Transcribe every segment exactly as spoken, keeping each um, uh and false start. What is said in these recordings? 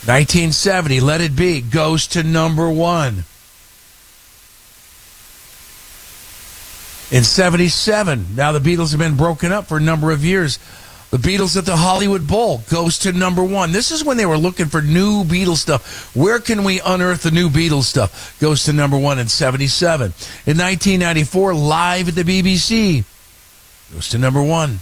nineteen seventy, Let It Be goes to number one. In seventy-seven, now the Beatles have been broken up for a number of years. The Beatles at the Hollywood Bowl goes to number one. This is when they were looking for new Beatles stuff. Where can we unearth the new Beatles stuff? Goes to number one in seventy-seven. In nineteen ninety-four, Live at the B B C goes to number one.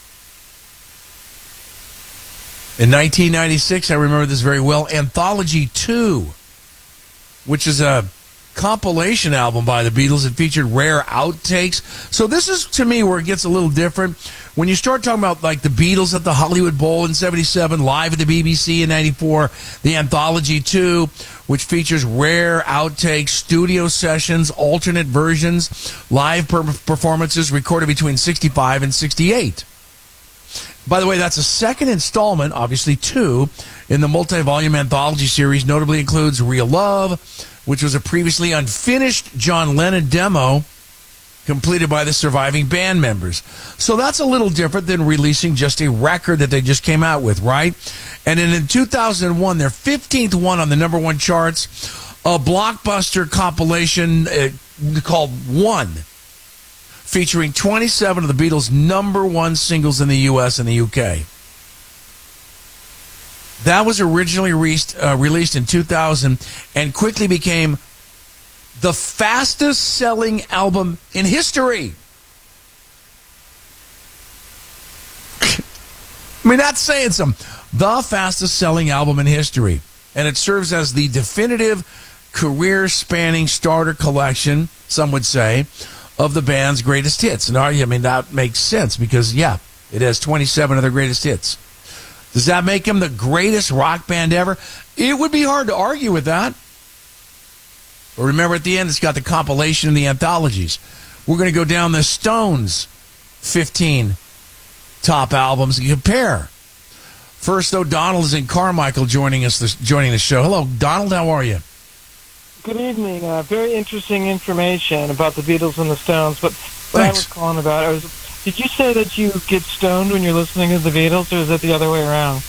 In nineteen ninety-six, I remember this very well, Anthology two, which is a compilation album by the Beatles. It featured rare outtakes. So this is, to me, where it gets a little different. When you start talking about like the Beatles at the Hollywood Bowl in seventy-seven, Live at the B B C in ninety-four, the Anthology two, which features rare outtakes, studio sessions, alternate versions, live per- performances recorded between sixty-five and sixty-eight. By the way, that's a second installment, obviously two, in the multi-volume anthology series. Notably includes Real Love, which was a previously unfinished John Lennon demo completed by the surviving band members. So that's a little different than releasing just a record that they just came out with, right? And then in two thousand one, their fifteenth one on the number one charts, a blockbuster compilation uh, called One, featuring twenty-seven of the Beatles' number one singles in the U S and the U K. That was originally released, uh, released in two thousand and quickly became the fastest-selling album in history. I mean, that's saying something. The fastest-selling album in history. And it serves as the definitive career-spanning starter collection, some would say, of the band's greatest hits. And I mean, that makes sense because, yeah, it has twenty-seven of their greatest hits. Does that make them the greatest rock band ever? It would be hard to argue with that. But remember, at the end, it's got the compilation of the anthologies. We're going to go down the Stones' fifteen top albums and compare. First, though, Donald is in Carmichael joining us, this, joining the show. Hello, Donald. How are you? Good evening. Uh, very interesting information about the Beatles and the Stones. But what Thanks. I was calling about, I was, did you say that you get stoned when you're listening to the Beatles, or is that the other way around?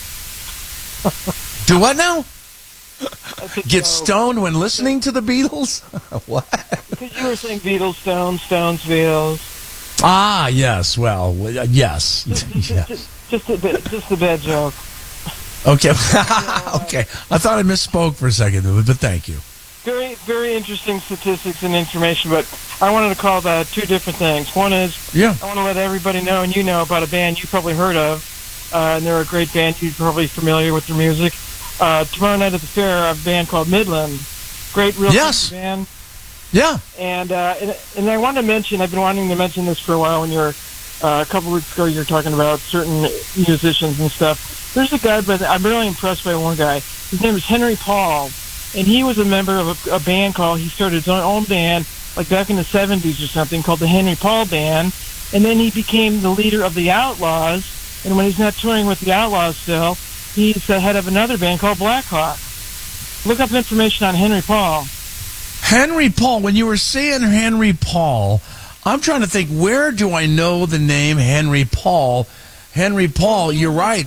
Do what now? Said, Get so, stoned when listening to the Beatles? What? Because you were saying Beatles, Stones, Stones, Beatles. Ah, yes. Well, uh, yes. Just, yes. just, just, a bit, just a bad joke. Okay. Okay. I thought I misspoke for a second, but thank you. Very, very interesting statistics and information, but I wanted to call about two different things. One is, yeah. I want to let everybody know, and you know, about a band you probably heard of, uh, and they're a great band. You're probably familiar with their music. Uh, tomorrow night at the fair, I have a band called Midland. Great, real yes. band. Yeah. And, uh, and and I want to mention, I've been wanting to mention this for a while. When you're uh, a couple weeks ago, you're talking about certain musicians and stuff. There's a guy, but I'm really impressed by one guy. His name is Henry Paul. And he was a member of a, a band called, he started his own, own band, like back in the seventies or something, called the Henry Paul Band. And then he became the leader of the Outlaws. And when he's not touring with the Outlaws still, he's the head of another band called Black Hawk. Look up information on Henry Paul. Henry Paul, when you were saying Henry Paul, I'm trying to think, where do I know the name Henry Paul? Henry Paul, you're right.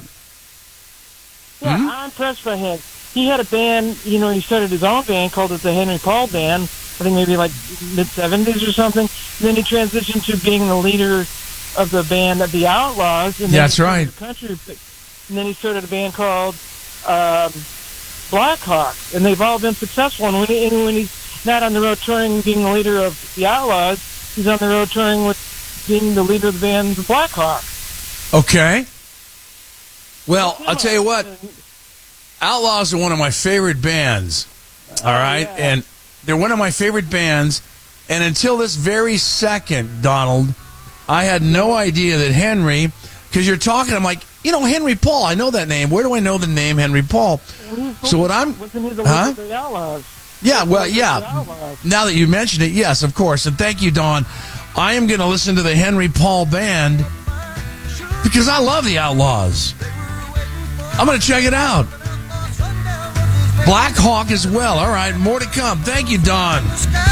Yeah, hmm? I'm impressed by him. He had a band, you know, he started his own band, called it the Henry Paul Band, I think maybe like mid-seventies or something. And then he transitioned to being the leader of the band of the Outlaws. And then That's right. The country, and then he started a band called um, Black Hawk. And they've all been successful. And when, he, and when he's not on the road touring being the leader of the Outlaws, he's on the road touring with being the leader of the band the Black Hawk. Okay. Well, I'll tell you what. Outlaws are one of my favorite bands, all right? Oh, yeah. And they're one of my favorite bands, and until this very second, Donald, I had no idea that Henry, because you're talking, I'm like, you know, Henry Paul, I know that name. Where do I know the name Henry Paul? So what I'm... Wasn't he the huh? leader of the Outlaws? Yeah, well, yeah. Now that you mention it, yes, of course. And thank you, Don. I am going to listen to the Henry Paul Band because I love the Outlaws. I'm going to check it out. Black Hawk as well. All right, more to come. Thank you, Don.